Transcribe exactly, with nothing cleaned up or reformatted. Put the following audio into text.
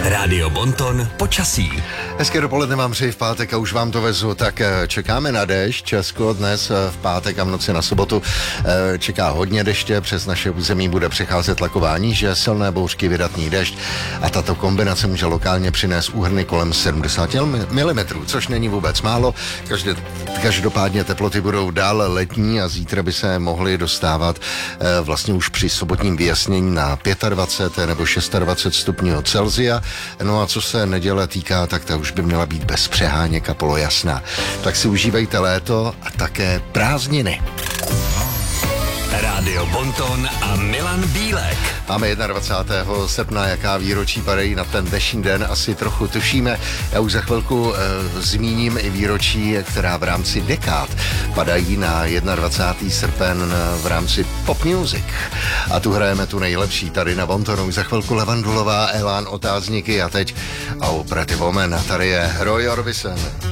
Rádio Bonton počasí. Hezké dopoledne vám přeji v pátek a už vám to vezu, tak čekáme na déšť. Česko dnes v pátek a v noci na sobotu čeká hodně deště, přes naše území bude přecházet tlakování, že silné bouřky, vydatný déšť a tato kombinace může lokálně přinést úhrny kolem sedmdesát milimetrů, což není vůbec málo. Každé, každopádně teploty budou dál letní a zítra by se mohly dostávat vlastně už při sobotním vyjasnění na dvacet pět nebo dvacet šest stupňů Celsia. No a co se neděle týká, tak ta už by měla být bez přeháněk a polojasná. Tak si užívejte léto a také prázdniny. Rádio Bonton a Milan Bílek. Máme dvacátého prvního srpna, jaká výročí padají na ten dnešní den, asi trochu tušíme. Já už za chvilku e, zmíním i výročí, která v rámci dekád padají na dvacátého prvního srpen v rámci pop music. A tu hrajeme tu nejlepší tady na Bontonu. Za chvilku Levandulová, Elán, Otázníky a teď Operative Woman. A tady je Roy Orbison.